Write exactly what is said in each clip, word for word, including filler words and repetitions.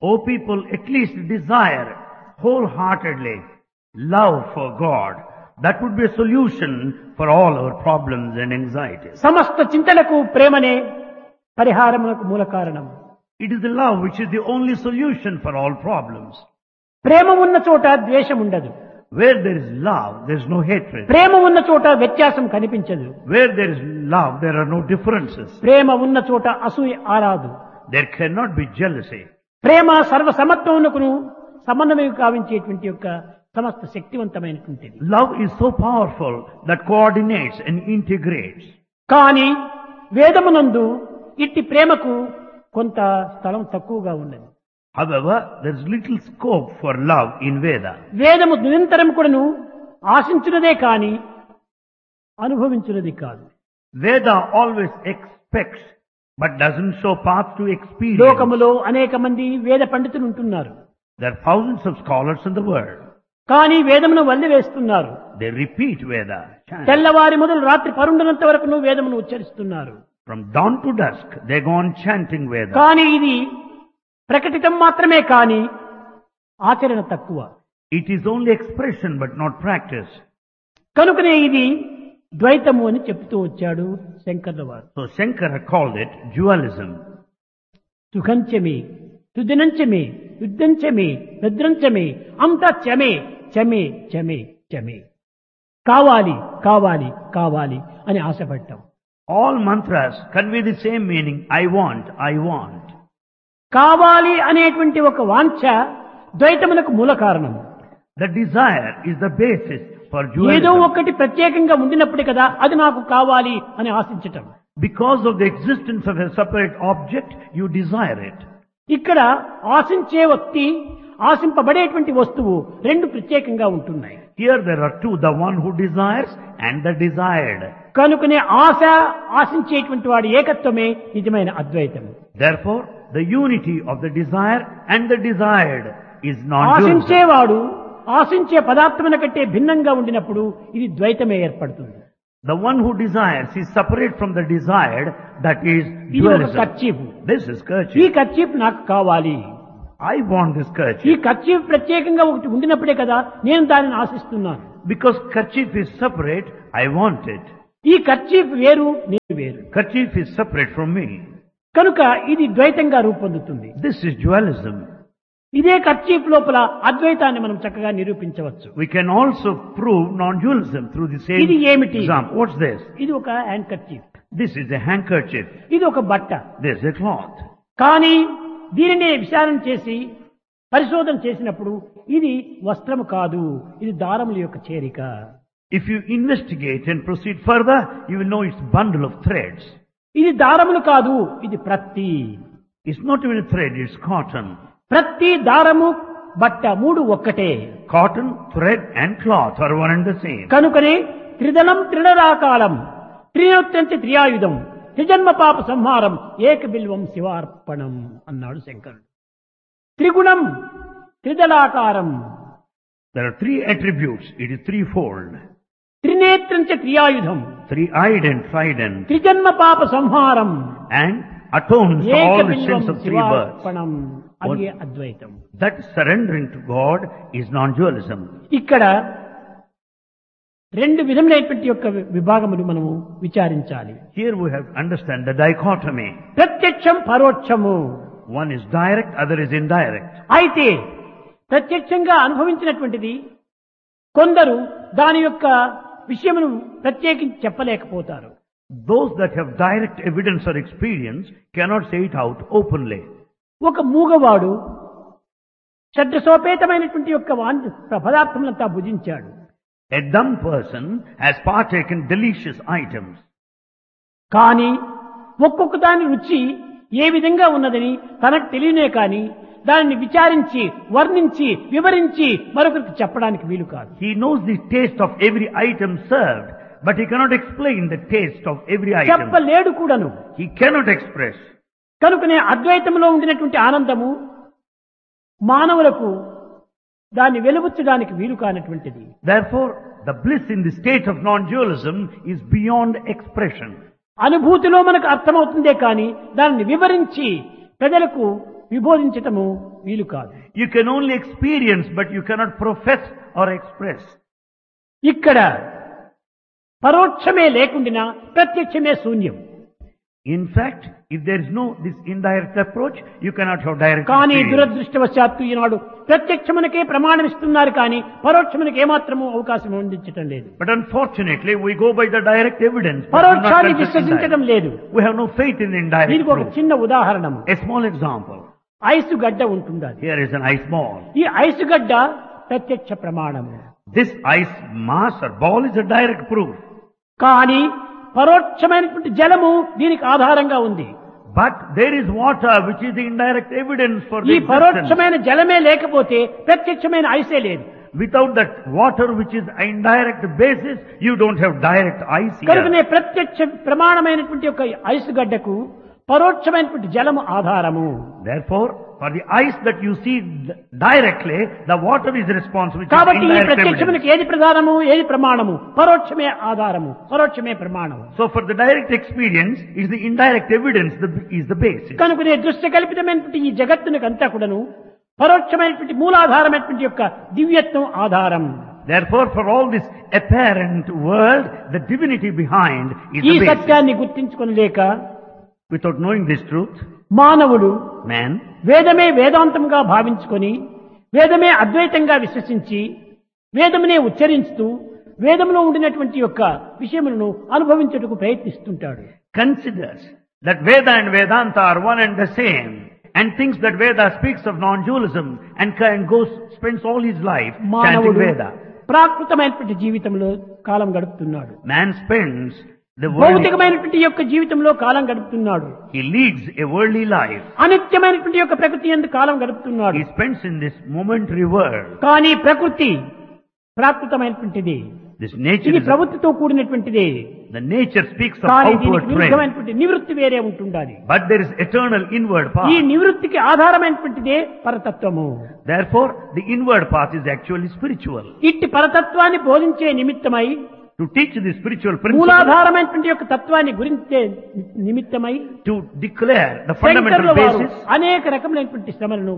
O people, at least desire wholeheartedly love for God. That would be a solution for all our problems and anxieties. సమస్త చింతలకు ప్రేమనే పరిహారమునకు మూల కారణం. It is the love which is the only solution for all problems. ప్రేమ ఉన్న చోట ద్వేషం ఉండదు. Where there is love, there is no hatred. ప్రేమ ఉన్న చోట వ్యత్యాసం కనిపించదు. Where there is love, there are no differences. ప్రేమ ఉన్న చోట అసూయ ఆరాదు. There cannot be jealousy. ప్రేమ సర్వసమత్వమునకును సమన్వయం కావించేటువంటి యొక్క సమస్త శక్తివంతమైనటువంటిది. Love is so powerful that coordinates and integrates. కానీ వేదమునందు ఇట్టి ప్రేమకు కొంత స్థలం తక్కువగా ఉన్నది. However, there is little scope for love in Veda. వేదము నిరంతరం కూడాను ఆశించున్నదే కాని అనుభవించున్నది కాదు. Veda always expects but doesn't show path to experience. లోకములో అనేక మంది వేద పండితులు ఉంటున్నారు. There are thousands of scholars in the world. కానీ వేదమును వల్లి వేస్తున్నారు. They repeat Veda. chant. తెల్లవారి మొదలు రాత్రి పరుండనంత వరకు వేదమును ఉచ్చరిస్తున్నారు. From dawn to dusk, they go on chanting Veda. కానీ ఇది ప్రకటితం మాత్రమే కాని ఆచరణ తక్కువ. It is only expression but not practice. కనుకనే ఇది ద్వైతము అని చెప్తూ వచ్చాడు శంకర్ల వారు. So Shankara called it dualism. సుఖంచమే సుదినంచమే యుద్ధంచమే భద్రంచమే అంతా చమే చమే చమే చమే కావాలి కావాలి కావాలి అని ఆశపడ్డాం. All mantras convey the same meaning. I want, I want. కావాలి అనేటువంటి ఒక వాంఛ ద్వైతమునకు మూల కారణం. The desire is the basis for ఏదో dualism. ఒకటి ప్రత్యేకంగా ఉండినప్పుడే కదా అది నాకు కావాలి అని ఆశించటం. Because of the existence of a separate object, you desire it. ఇక్కడ ఆశించే వ్యక్తి ఆశింపబడేటువంటి వస్తువు రెండు ప్రత్యేకంగా ఉంటున్నాయి. Here there are two, the one who desires and the desired. కనుకనే ఆశ ఆశించేటువంటి వాడి ఏకత్వమే నిజమైన అద్వైతం. Therefore, the unity of the desire and the desired is non-dualism. ఆశించేవాడు ఆశించే పదార్థముల కంటే భిన్నంగా ఉండినప్పుడు ఇది ద్వైతమే ఏర్పడుతుంది. The one who desires is separate from the desired, that is ఇది ఒక dualism. కర్చీఫ్. This is ఈ kerchief. కర్చీఫ్ నాకు కావాలి. I want this ఈ kerchief. కర్చీఫ్ ప్రత్యేకంగా ఒకటి ఉండినప్పుడే కదా నేను దానిని ఆశిస్తున్నాను. Because kerchief is separate, I want it. ఈ కర్చీఫ్ వేరు నేను వేరు. Kerchief is separate from me. కనుక ఇది ద్వైతంగా రూపొందుతుంది. This is dualism. ఇదే కర్చీఫ్ లోపల అద్వైతాన్ని మనం చక్కగా నిరూపించవచ్చు. We can also prove non-dualism through the same ఇది ఏమిటి? example. What's this? ఇది ఒక hand kerchief. This is a handkerchief. ఇది ఒక బట్ట. This is a cloth. కానీ దీనినే విచారణ చేసి పరిశోధన చేసినప్పుడు ఇది వస్త్రము కాదు, ఇది దారముల యొక్క చేరిక. If you investigate and proceed further, you will know it's a bundle of threads. ఇది దారములు కాదు, ఇది ప్రత్తి. It's not even a thread, it's cotton. ప్రత్తి, దారము, బట్ట మూడు ఒక్కటే. Cotton, thread and cloth are one and the same. కనుకనే త్రిదళం త్రిడరాకాలం త్రినోత్యంతి త్రియాయుధం త్రిజన్మ పాప సంహారం ఏక బిల్వం శివార్పణం అన్నాడు శంకరుడు. త్రిగుణం త్రిదళాకారం. There are three attributes. It is threefold. త్రినేత్రంచ త్రియాయుధం Three-eyed and trident. త్రిజన్మ పాప సంహారం And atones to ఏక all the Bilvam sins of three births. శివార్పణం. అది అద్వైతం. That surrendering to God is non-dualism. ఇక్కడ రెండు విధములైనటువంటి యొక్క విభాగములు మనము విచారించాలి. Here we have to understand the dichotomy. ప్రత్యక్షం పరోక్షము. One is direct, other is indirect. అయితే ప్రత్యక్షంగా అనుభవించినటువంటిది కొందరు దాని యొక్క విషయమును ప్రత్యేకించి చెప్పలేకపోతారు. Those that have direct evidence or experience cannot say it out openly. ఒక మూగవాడు షడ్రసోపేతమైనటువంటి యొక్క పదార్థములంతా భుజించాడు. A dumb person has partaken delicious items. కానీ ఒక్కొక్క దాని రుచి ఏ విధంగా ఉన్నదని తనకు తెలియనే కానీ దానిని విచారించి వర్ణించి వివరించి మరొకరికి చెప్పడానికి వీలు కాదు. He knows the taste of every item served, but he cannot explain the taste of every item. చెప్పలేడు కూడాను. He cannot express. కనుకనే అద్వైతంలో ఉండినటువంటి ఆనందము మానవులకు దాన్ని వెలుబుచ్చడానికి వీలు కానటువంటిది. Therefore, the bliss in the state of non-dualism is beyond expression. అనుభూతిలో మనకు అర్థమవుతుందే కానీ దాన్ని వివరించి ప్రజలకు విబోధించటము వీలు కాదు. You can only experience, but you cannot profess or express. ఇక్కడ పరోక్షమే లేకుండా ప్రత్యక్షమే శూన్యం. In fact, if there is no this indirect approach, you cannot have direct కానీ experience. దురదృష్టవశాత్తు ఈనాడు ప్రత్యక్షమునకే ప్రమాణం ఇస్తున్నారు కానీ పరోక్షమునకు ఏమాత్రము అవకాశం అందించటం లేదు. But unfortunately, we go by the direct evidence. but do not పరోక్షాన్ని confess విశ్వసించడం indirect. లేదు. We have no faith in the indirect దీనికి ఒక proof. చిన్న ఉదాహరణము. A small example. ఐసు గడ్డ ఉంటుంది. Here is an ice ball. ఈ ఐసు గడ్డ ప్రత్యక్ష ప్రమాణము. This ice mass or ball is a direct proof. కానీ పరోక్షమైనటువంటి జలము దీనికి ఆధారంగా ఉంది. But there is water which is the indirect evidence for the ఈ existence. పరోక్షమైన జలమే లేకపోతే ప్రత్యక్షమైన ఐసే లేదు. Without that water which is indirect basis, you don't have direct ice కనుకనే here. ప్రత్యక్ష ప్రమాణమైనటువంటి ఒక ఐసు గడ్డకు పరోక్షమైనటువంటి జలము ఆధారము. Therefore, for the ice that you see directly, the water is responsible. which is కాబట్టి ఈ indirect evidence. ప్రత్యక్షమునికి ఏది ప్రధానము ఏది ప్రమాణము? పరోక్షమే ఆధారము, పరోక్షమే ప్రమాణము. So for the direct experience, is the indirect evidence the, is the basis. కనుకనే దృశ్య కల్పితమైనటువంటి ఈ జగత్తునికి అంతా కూడాను పరోక్షమైనటువంటి మూలాధారమైనటువంటి యొక్క దివ్యత్వం ఆధారం. Therefore, for all this apparent world, the divinity behind is ఈ the basis. సత్యాన్ని గుర్తించుకొనలేక Without knowing this truth, మానవుడు man వేదమే వేదాంతంగా భావించుకొని వేదమే అద్వైతంగా విశ్వసించి వేదమునే ఉచ్చరిస్తూ వేదములో ఉండినటువంటి యొక్క విషయములను అనుభవించుటకు ప్రయత్నిస్తుంటాడు. considers that Veda and Vedanta are one and the same, and thinks that Veda speaks of non-dualism, and can goes spends all his life chanting మానవుడు Veda. ప్రాకృతమైనటువంటి జీవితంలో కాలం గడుపుతున్నాడు. Man spends the worldly, భౌతికమైనటువంటి యొక్క జీవితంలో కాలం గడుపుతున్నాడు. he leads a worldly life. అనిత్యమైనటువంటి యొక్క ప్రకృతి యందు కాలం గడుపుతున్నాడు. He spends in this momentary world. కానీ ప్రకృతి ప్రాకృతమైనటువంటిది. This nature ఇది is a, ప్రవృత్తితో కూడినటువంటిది. the nature speaks of కానీ outward దీనికి trend, విరుద్ధమైనటువంటి నివృత్తి వేరే ఉంటుండాలి. but there is eternal inward ఈ path. నివృత్తికి ఆధారమైనటువంటిదే పరతత్వము. Therefore, the inward path is actually spiritual. ఇట్టి పరతత్వాన్ని బోధించే నిమిత్తమై To teach the spiritual principle, మూలాధారమైనటువంటి యొక్క తత్వాన్ని గురించే నిమిత్తమై to declare the శంకరుల fundamental వారు basis, అనేక రకములైనటువంటి శ్రమలను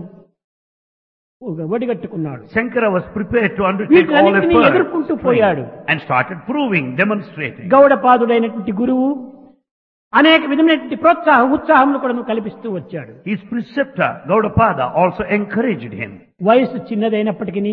ఒడిగట్టుకున్నాడు. Shankara was prepared to undertake all వీటిలన్నింటినీ efforts ఎదుర్కొంటూ పోయాడు. and started proving, demonstrating. గౌడపాదుడైనటువంటి గురువు అనేక విధమైనటువంటి ప్రోత్సాహ ఉత్సాహములు కూడా కల్పిస్తూ వచ్చాడు. His preceptor, Gaudapada, also encouraged him. వయసు చిన్నదైనప్పటికీ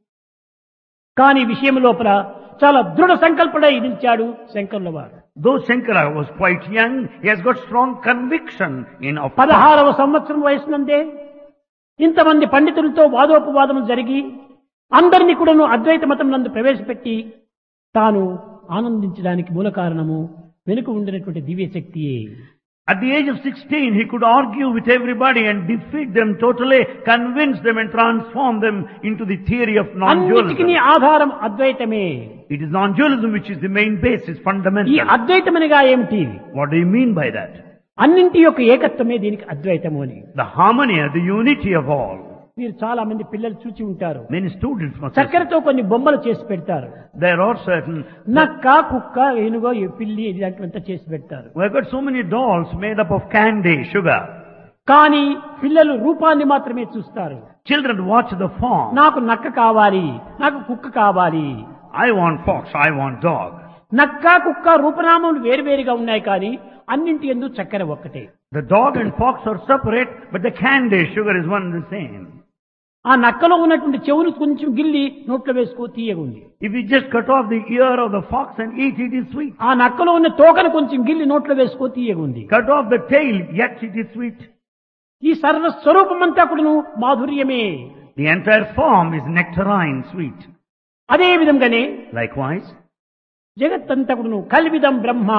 కానీ విషయం లోపల చాలా దృఢ సంకల్పడై నిలిచాడు శంకరుల వారు. Though Shankara was quite young, he has got strong conviction in of పదహారవ సంవత్సరం వయసునందే ఇంతమంది పండితులతో వాదోపవాదములు జరిగి అందరినీ కూడాను అద్వైత మతం నందు ప్రవేశపెట్టి తాను ఆనందించడానికి మూల కారణము వెనుక ఉండినటువంటి దివ్య శక్తియే. At the age of sixteen, he could argue with everybody and defeat them totally, convince them and transform them into the theory of అన్నిటికీ non-dualism. ఆధారం అద్వైతమే. It is non-dualism which is the main basis, ఈ fundamental. అద్వైతమనగా ఏమిటి? What do you mean by that? అన్నింటి యొక్క ఏకత్వమే దీనికి అద్వైతము అని. The harmony, the unity of all. మీరు చాలా మంది పిల్లలు చూచి ఉంటారు. Many students must have. చక్కెరతో కొన్ని బొమ్మలు చేసి పెడతారు. There are certain. నక్క కుక్క ఏనుగో ఈ పిల్లి ఇలాంటివంతా చేసి పెడతారు. We have got so many dolls made up of candy, sugar. కానీ పిల్లలు రూపాన్ని మాత్రమే చూస్తారు. Children watch the form. నాకు నక్క కావాలి, నాకు కుక్క కావాలి. I want fox, I want dog. నక్క కుక్క రూపనామములు వేరువేరుగా ఉన్నాయి కానీ అన్నింటి యందు చక్కెర ఒక్కటే. The dog and fox are separate, but the candy, sugar is one and the same. ఆ నక్కలో ఉన్నటువంటి చెవులు కొంచెం గిల్లి నోట్లో వేసుకో తీయగా ఉంది. If you just cut off the ear of the fox and eat, it is sweet. ఆ నక్కలో ఉన్న తోకను కొంచెం గిల్లి నోట్లో వేసుకో తీయగా ఉంది. Cut off the tail, yet it is sweet. ఈ సర్వస్వరూపమంతా కూడాను మాధుర్యమే. The entire form is nectarine sweet. అదే విధంగానే Likewise, జగత్తంతా కూడాను కల్విదం బ్రహ్మ.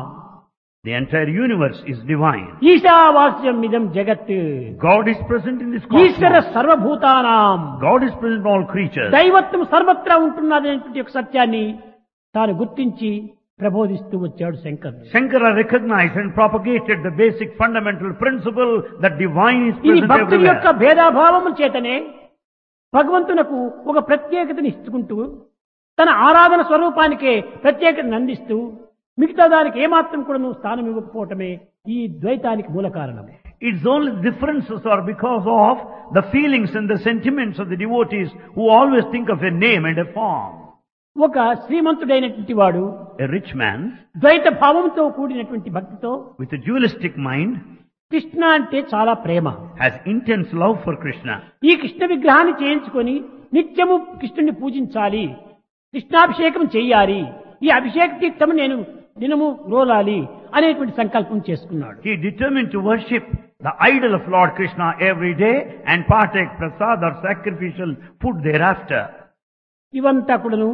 the entire universe is divine. ఈశావాస్యం ఇదం జగత్. God is present in this Eshwara cosmos. సర్వభూతానాం. God is present in all creatures. దైవత్వం సర్వత్రా ఉంటున్నది అనేటువంటి ఒక సత్యాన్ని తాను గుర్తించి ప్రబోధిస్తూ వచ్చాడు శంకరుడు. Shankara recognized and propagated the basic fundamental principle that divine is ఇది present భక్తుల యొక్క everywhere. భేదాభావము చేతనే భగవంతునకు ఒక ప్రత్యేకతని ఇచ్చుకుంటూ తన ఆరాధన స్వరూపానికే ప్రత్యేకతను అందిస్తూ మిగతా దానికి ఏమాత్రం కూడా నువ్వు స్థానం ఇవ్వకపోవటమే ఈ ద్వైతానికి మూల కారణం. Its only differences are because of the feelings and the sentiments of the devotees who always think of a name and a form. ఒక శ్రీమంతుడైనటువంటి వాడు A rich man ద్వైత భావంతో కూడినటువంటి భక్తితో with a dualistic mind Krishna అంటే చాలా ప్రేమ, has intense love for Krishna. ఈ కృష్ణ విగ్రహాన్ని చేయించుకొని నిత్యము కృష్ణుని పూజించాలి, కృష్ణాభిషేకం చెయ్యాలి, ఈ అభిషేక తీర్థము నేను దినము రోలాలి అనేటువంటి సంకల్పం చేసుకున్నాడు. He determined to worship the idol of Lord Krishna every day and partake prasad or sacrificial food thereafter. ఇవంతా కూడాను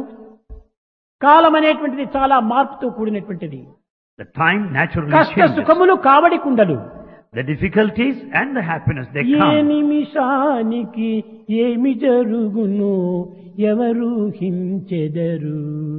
కాలం అనేటువంటిది చాలా మార్పుతో కూడినటువంటిది. The time naturally కష్ట changes. సుఖములు కావడి కుండలు, The difficulties and the happiness they A come. నిమిషానికి ఏమి జరుగును ఎవరు హించెదరు,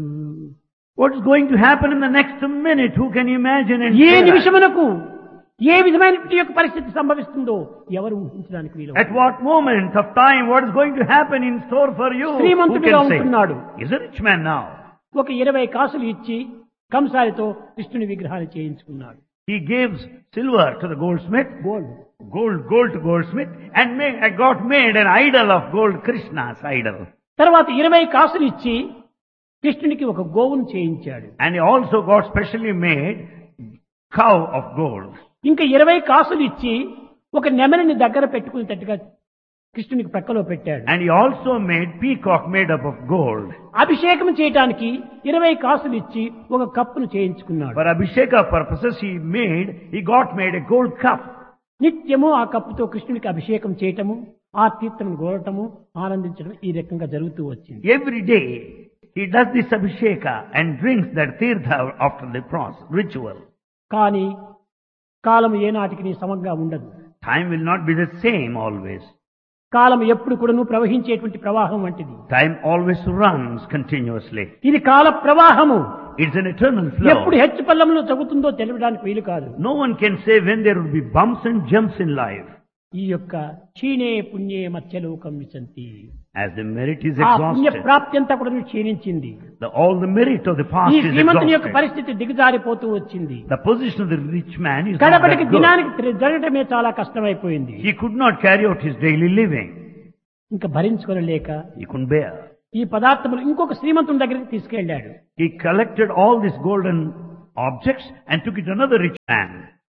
What's going to happen in the next minute? Who can imagine and A say that? నిమిషమునకు ఏ విధమైనటువంటి యొక్క పరిస్థితి సంభవిస్తుందో ఎవరు ఊహించడానికి వీలు. At what moment of time, what is going to happen in store for you? Who శ్రీమంతుడిగా can say? ఉంటున్నాడు. He's a rich man now. ఒక ఇరవై కాసులు ఇచ్చి కంసారితో కృష్ణుని విగ్రహాన్ని చేయించుకున్నాడు. He gives silver to the goldsmith, gold. gold, gold to goldsmith, and made, got made an idol of gold, Krishna's idol. తర్వాత ఇరవై కాసులు ఇచ్చి కృష్ణునికి ఒక గోవును చేయించాడు. And he also got specially made cow of gold. ఇంకా ఇరవై కాసులు ఇచ్చి ఒక నెమలిని దగ్గర పెట్టుకునేటట్టుగా కృష్ణునికి ప్రక్కలో పెట్టాడు. And he also made peacock made up of gold. అభిషేకం చేయడానికి ఇరవై కాసులు ఇచ్చి ఒక కప్పును చేయించుకున్నాడు. For Abhisheka purposes he made, he got made a gold cup. నిత్యము ఆ కప్పుతో కృష్ణునికి అభిషేకం చేయటము, ఆ తీర్థం గోరటము, ఆనందించడం ఈ రకంగా జరుగుతూ వచ్చింది. Every day he does this Abhisheka and drinks that tirtha after the process, ritual. కానీ కాలం ఏనాటికి నీ సమంగా ఉండదు. Time will not be the same always. కాలం ఎప్పుడు కూడాను ప్రవహించేటువంటి ప్రవాహం వంటిది. Time always runs continuously. ఇది కాల ప్రవాహము. It's an eternal ఎప్పుడు flow. హెచ్చు పల్లంలో తగ్గుతుందో తెలియడానికి వీలు కాదు. No one can say when there will be bumps and jumps in life. ఈ యొక్క క్షీణే పుణ్యే మత్స్యలోకం విశంతి, As the merit is ఆ పుణ్య exhausted, ప్రాప్తి అంతా కూడా క్షీణించింది. the, all the merit of the past ఈ is శ్రీమంతుని యొక్క exhausted. పరిస్థితి దిగజారిపోతూ వచ్చింది. The position of the rich man is not కడపటికి that good. దినానికి జరగటమే చాలా కష్టమైపోయింది. He could not carry out his daily living. ఇంకా భరించుకోలేక He couldn't bear. ఈ పదార్థములు ఇంకొక శ్రీమంతుని దగ్గరికి తీసుకెళ్లాడు. He collected all these golden objects and took it to another rich man.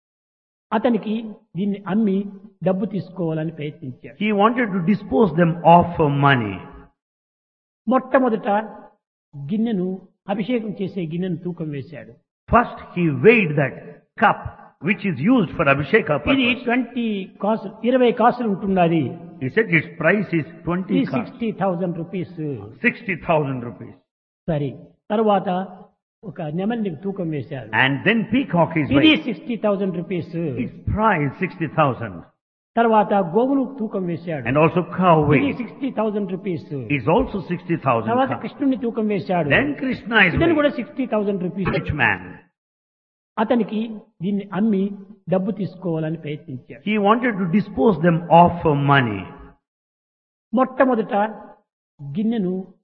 అతనికి దీన్ని అమ్మి డబ్బు తీసుకోవాలని ప్రయత్నించాడు. He wanted to dispose them of for money. మొట్టమొదట గిన్నెను అభిషేకం చేసే గిన్నెను తూకం వేశాడు. First he weighed that cup which is used for Abhisheka ఇది purpose. ట్వంటీ కాసులు, ఇరవై కాసులు ఉంటున్నది. He said its price is twenty cups, sixty thousand rupees. sixty thousand rupees. సరే, తర్వాత ఒక నెమలిని తూకం వేశారు. And then peacock is ఇది weighed. Sixty thousand rupees. Its price sixty thousand. తర్వాత గోవును తూకం వేశాడు. And also cow ఇది weight. Sixty thousand rupees. It's also sixty thousand. తర్వాత cow. కృష్ణుని తూకం వేశాడు. Then Krishna is ఇతను weighed. కూడా sixty thousand rupees. Rich man. అతనికి దీన్ని అమ్మి డబ్బు తీసుకోవాలని ప్రయత్నించాడు. He wanted to dispose them of for money. మొట్టమొదట గిన్నెను